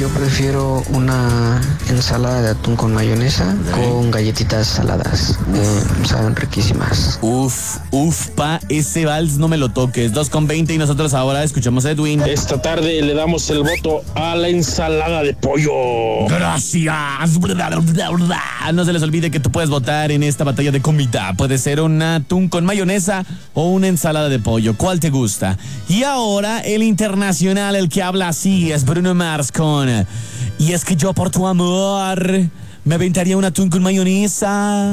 Yo prefiero una ensalada de atún con mayonesa con galletitas saladas. Saben riquísimas. Pa, ese vals no me lo toques. 2:20 y nosotros ahora escuchamos a Edwin. Esta tarde le damos el voto a la ensalada de pollo. Gracias. No se les olvide que tú puedes votar en esta batalla de comida. Puede ser un atún con mayonesa o una ensalada de pollo. ¿Cuál te gusta? Y ahora el internacional, el que habla así, es Bruno Mars con... Y es que yo por tu amor me aventaría un atún con mayonesa.